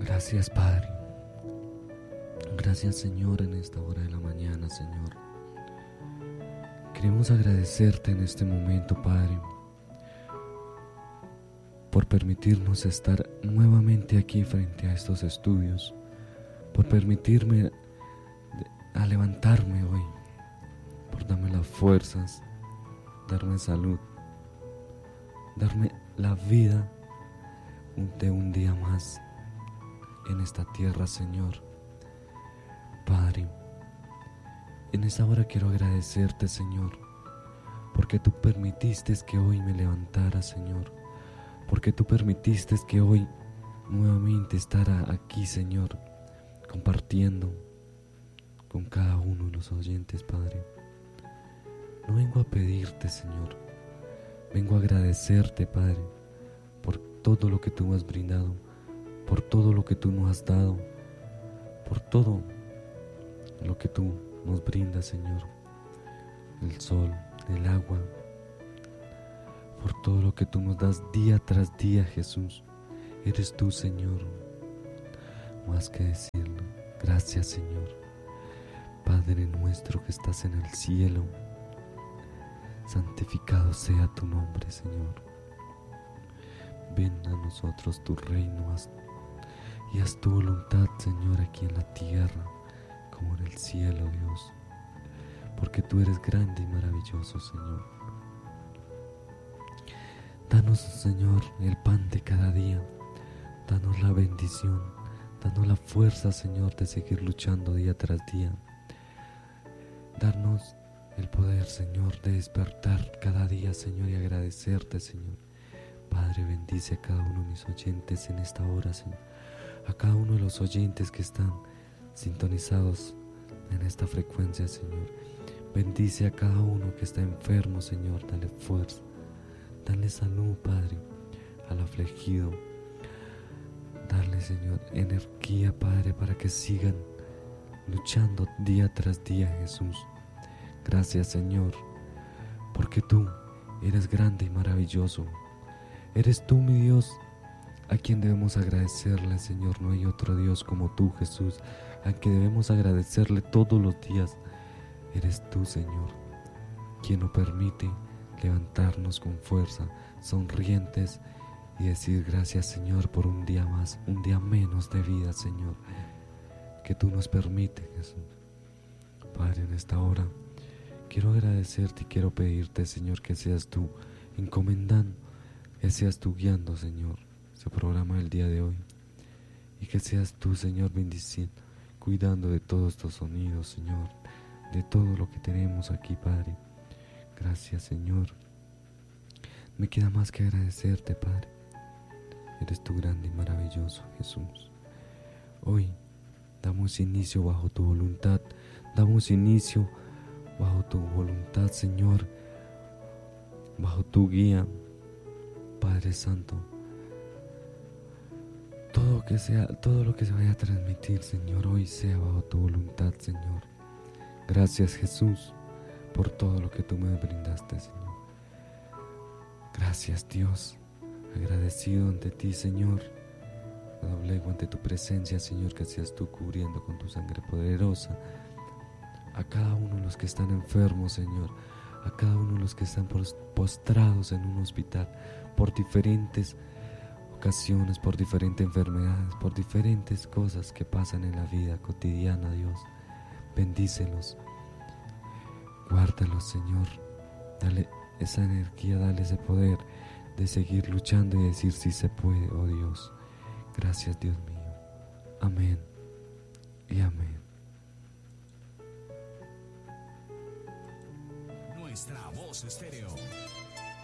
Gracias, Padre. Gracias, Señor, en esta hora de la mañana, Señor. Queremos agradecerte en este momento, Padre, por permitirnos estar nuevamente aquí frente a estos estudios, por permitirme a levantarme hoy, por darme las fuerzas, darme salud, darme la vida de un día más en esta tierra, Señor. Padre, en esta hora quiero agradecerte, Señor, porque tú permitiste que hoy me levantara, Señor, porque tú permitiste que hoy nuevamente estará aquí, Señor, compartiendo con cada uno de los oyentes, Padre. No vengo a pedirte, Señor, vengo a agradecerte, Padre, por todo lo que tú me has brindado, por todo lo que tú nos has dado, por todo lo que tú nos brindas, Señor, el sol, el agua, por todo lo que tú nos das día tras día, Jesús. Eres tú, Señor, más que decirlo. Gracias, Señor. Padre nuestro que estás en el cielo, santificado sea tu nombre, Señor. Ven a nosotros tu reino y haz tu voluntad, Señor, aquí en la tierra como en el cielo, Dios, porque tú eres grande y maravilloso, Señor. Danos, Señor, el pan de cada día, danos la bendición, danos la fuerza, Señor, de seguir luchando día tras día. Darnos el poder, Señor, de despertar cada día, Señor, y agradecerte, Señor. Padre, bendice a cada uno de mis oyentes en esta hora, Señor, a cada uno de los oyentes que están sintonizados en esta frecuencia, Señor. Bendice a cada uno que está enfermo, Señor, dale fuerza, dale salud, Padre, al afligido. Dale, Señor, energía, Padre, para que sigan luchando día tras día, Jesús. Gracias, Señor, porque tú eres grande y maravilloso. Eres tú, mi Dios, a quien debemos agradecerle, Señor. No hay otro Dios como tú, Jesús, a quien debemos agradecerle todos los días. Eres tú, Señor, quien nos permite levantarnos con fuerza, sonrientes, y decir gracias, Señor, por un día más, un día menos de vida, Señor, que tú nos permites, Jesús. Padre, en esta hora quiero agradecerte y quiero pedirte, Señor, que seas tú encomendando, que seas tú guiando, Señor, ese programa del día de hoy, y que seas tú, Señor, bendiciendo, cuidando de todos estos sonidos, Señor, de todo lo que tenemos aquí, Padre. Gracias, Señor. Me queda más que agradecerte, Padre. Eres tú grande y maravilloso, Jesús. Hoy damos inicio bajo tu voluntad, damos inicio bajo tu voluntad, Señor, bajo tu guía, Padre Santo. Todo lo que se vaya a transmitir, Señor, hoy sea bajo tu voluntad, Señor. Gracias, Jesús, por todo lo que tú me brindaste, Señor. Gracias, Dios, agradecido ante ti, Señor. Me doblego ante tu presencia, Señor, que seas tú cubriendo con tu sangre poderosa a cada uno de los que están enfermos, Señor, a cada uno de los que están postrados en un hospital por diferentes ocasiones, por diferentes enfermedades, por diferentes cosas que pasan en la vida cotidiana, Dios. Bendícelos, guárdalos, Señor, dale esa energía, dale ese poder de seguir luchando y decir sí se puede, oh Dios. Gracias, Dios mío. Amén y amén. Nuestra Voz Estéreo.